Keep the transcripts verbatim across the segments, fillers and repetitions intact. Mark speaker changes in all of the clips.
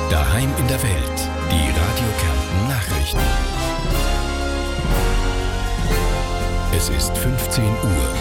Speaker 1: Daheim in der Welt. Die Radio Kärnten Nachrichten. Es ist fünfzehn Uhr.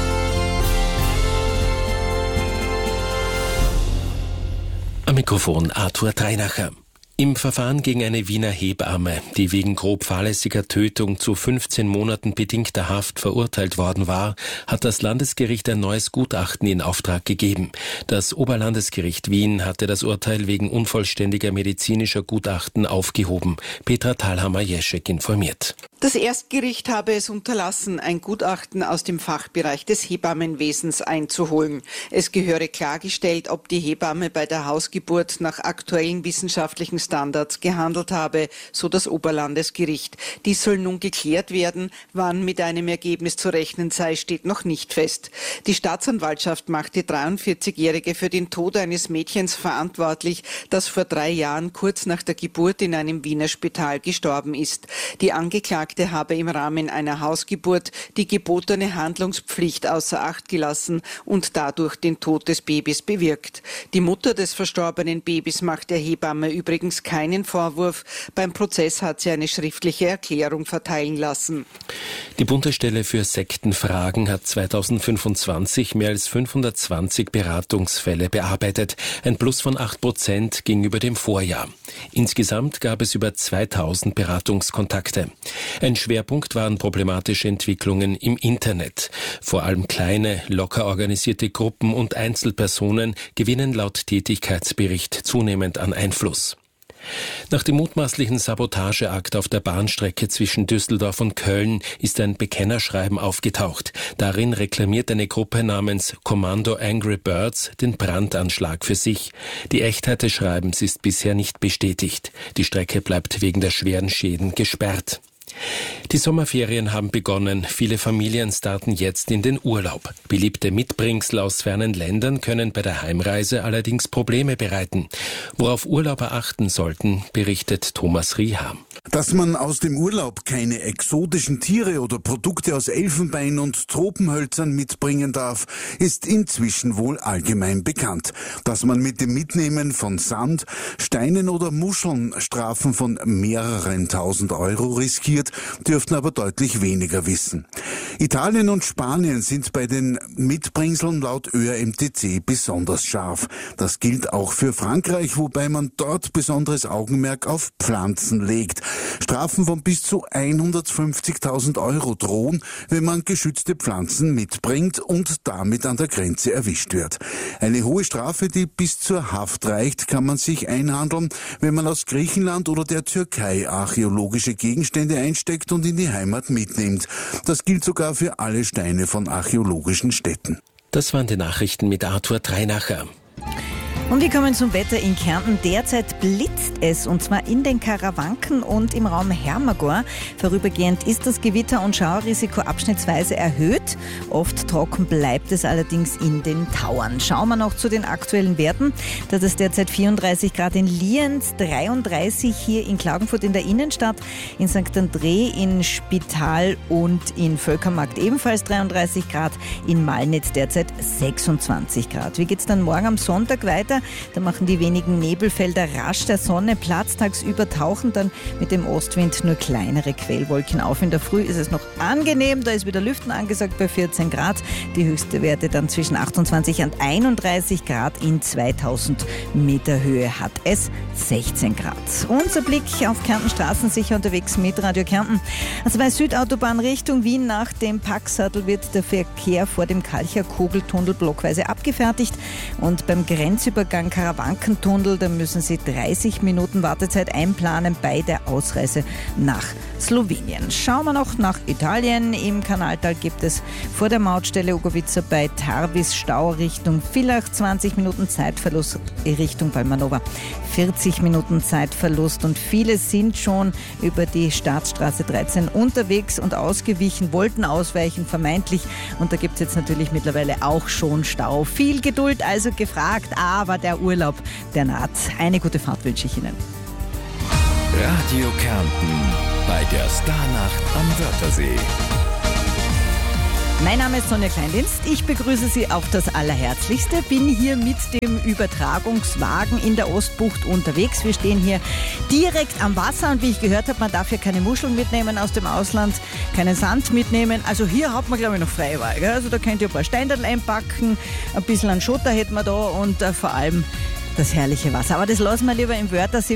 Speaker 2: Am Mikrofon Arthur Dreinacher. Im Verfahren gegen eine Wiener Hebamme, die wegen grob fahrlässiger Tötung zu fünfzehn Monaten bedingter Haft verurteilt worden war, hat das Landesgericht ein neues Gutachten in Auftrag gegeben. Das Oberlandesgericht Wien hatte das Urteil wegen unvollständiger medizinischer Gutachten aufgehoben. Petra Thalhammer-Jeschek informiert.
Speaker 3: Das Erstgericht habe es unterlassen, ein Gutachten aus dem Fachbereich des Hebammenwesens einzuholen. Es gehöre klargestellt, ob die Hebamme bei der Hausgeburt nach aktuellen wissenschaftlichen Standards gehandelt habe, so das Oberlandesgericht. Dies soll nun geklärt werden. Wann mit einem Ergebnis zu rechnen sei, steht noch nicht fest. Die Staatsanwaltschaft macht die dreiundvierzigjährige für den Tod eines Mädchens verantwortlich, das vor drei Jahren kurz nach der Geburt in einem Wiener Spital gestorben ist. Die Angeklagte habe im Rahmen einer Hausgeburt die gebotene Handlungspflicht außer Acht gelassen und dadurch den Tod des Babys bewirkt. Die Mutter des verstorbenen Babys macht der Hebamme übrigens keinen Vorwurf. Beim Prozess hat sie eine schriftliche Erklärung verteilen lassen.
Speaker 2: Die Bundesstelle für Sektenfragen hat zweitausendfünfundzwanzig mehr als fünfhundertzwanzig Beratungsfälle bearbeitet, ein Plus von acht Prozent gegenüber dem Vorjahr. Insgesamt gab es über zweitausend Beratungskontakte. Ein Schwerpunkt waren problematische Entwicklungen im Internet. Vor allem kleine, locker organisierte Gruppen und Einzelpersonen gewinnen laut Tätigkeitsbericht zunehmend an Einfluss. Nach dem mutmaßlichen Sabotageakt auf der Bahnstrecke zwischen Düsseldorf und Köln ist ein Bekennerschreiben aufgetaucht. Darin reklamiert eine Gruppe namens Kommando Angry Birds den Brandanschlag für sich. Die Echtheit des Schreibens ist bisher nicht bestätigt. Die Strecke bleibt wegen der schweren Schäden gesperrt. Die Sommerferien haben begonnen. Viele Familien starten jetzt in den Urlaub. Beliebte Mitbringsel aus fernen Ländern können bei der Heimreise allerdings Probleme bereiten. Worauf Urlauber achten sollten, berichtet Thomas Rieha.
Speaker 4: Dass man aus dem Urlaub keine exotischen Tiere oder Produkte aus Elfenbein und Tropenhölzern mitbringen darf, ist inzwischen wohl allgemein bekannt. Dass man mit dem Mitnehmen von Sand, Steinen oder Muscheln Strafen von mehreren tausend Euro riskiert, dürften aber deutlich weniger wissen. Italien und Spanien sind bei den Mitbringseln laut Ö R M T C besonders scharf. Das gilt auch für Frankreich, wobei man dort besonderes Augenmerk auf Pflanzen legt. Strafen von bis zu hundertfünfzigtausend Euro drohen, wenn man geschützte Pflanzen mitbringt und damit an der Grenze erwischt wird. Eine hohe Strafe, die bis zur Haft reicht, kann man sich einhandeln, wenn man aus Griechenland oder der Türkei archäologische Gegenstände einsteckt und in die Heimat mitnimmt. Das gilt sogar für alle Steine von archäologischen Städten.
Speaker 2: Das waren die Nachrichten mit Arthur Dreinacher.
Speaker 5: Und wir kommen zum Wetter in Kärnten. Derzeit blitzt es, und zwar in den Karawanken und im Raum Hermagor. Vorübergehend ist das Gewitter- und Schauerrisiko abschnittsweise erhöht. Oft trocken bleibt es allerdings in den Tauern. Schauen wir noch zu den aktuellen Werten. Das ist derzeit vierunddreißig Grad in Lienz, dreiunddreißig hier in Klagenfurt in der Innenstadt, in Sankt André, in Spital und in Völkermarkt ebenfalls dreiunddreißig Grad, in Malnitz derzeit sechsundzwanzig Grad. Wie geht's dann morgen am Sonntag weiter? Da machen die wenigen Nebelfelder rasch der Sonne Platz. Tagsüber tauchen dann mit dem Ostwind nur kleinere Quellwolken auf. In der Früh ist es noch angenehm. Da ist wieder Lüften angesagt bei vierzehn Grad. Die höchste Werte dann zwischen achtundzwanzig und einunddreißig Grad. In zweitausend Meter Höhe hat es sechzehn Grad. Unser Blick auf Kärnten Straßen, sicher unterwegs mit Radio Kärnten. Also bei Südautobahn Richtung Wien nach dem Packsattel wird der Verkehr vor dem Kalcher Kogeltunnel blockweise abgefertigt. Und beim Grenzübergang Karawankentunnel, da müssen Sie dreißig Minuten Wartezeit einplanen bei der Ausreise nach Slowenien. Schauen wir noch nach Italien. Im Kanaltal gibt es vor der Mautstelle Ugovica bei Tarvis Stau Richtung Villach, zwanzig Minuten Zeitverlust Richtung Palmanova, vierzig Minuten Zeitverlust, und viele sind schon über die Staatsstraße dreizehn unterwegs und ausgewichen, wollten ausweichen vermeintlich, und da gibt es jetzt natürlich mittlerweile auch schon Stau. Viel Geduld also gefragt, aber der Urlaub, der naht. Eine gute Fahrt wünsche ich Ihnen.
Speaker 1: Radio Kärnten bei der Starnacht am Wörthersee.
Speaker 5: Mein Name ist Sonja Kleindienst. Ich begrüße Sie auf das Allerherzlichste. Bin hier mit dem Übertragungswagen in der Ostbucht unterwegs. Wir stehen hier direkt am Wasser und wie ich gehört habe, man darf hier keine Muscheln mitnehmen aus dem Ausland, keinen Sand mitnehmen. Also hier hat man, glaube ich, noch freie Wahl. Gell? Also da könnt ihr ein paar Steinderl einpacken, ein bisschen an Schotter hätten wir da und äh, vor allem das herrliche Wasser. Aber das lassen wir lieber im Wörthersee.